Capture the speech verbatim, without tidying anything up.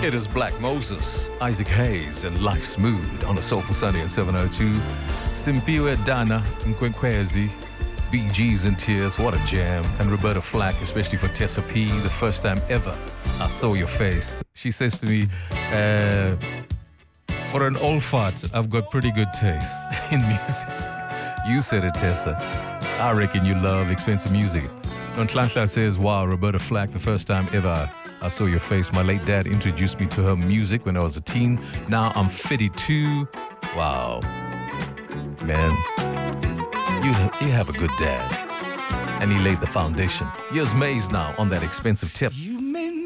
It is Black Moses, Isaac Hayes, and Life's Mood on a Soulful Sunday at seven oh two. Simpiwe Dana Nkwenkwezi, Bee Gees in Tears, what a jam. And Roberta Flack, especially for Tessa P, the first time ever I saw your face. She says to me, uh, for an old fart, I've got pretty good taste in music. You said it, Tessa. I reckon you love expensive music. Nonhlanhla says, wow, Roberta Flack, the first time ever I saw your face. My late dad introduced me to her music when I was a teen. Now I'm fifty-two. Wow. Man, you, you have a good dad. And he laid the foundation. Here's Maze now on that expensive tip. You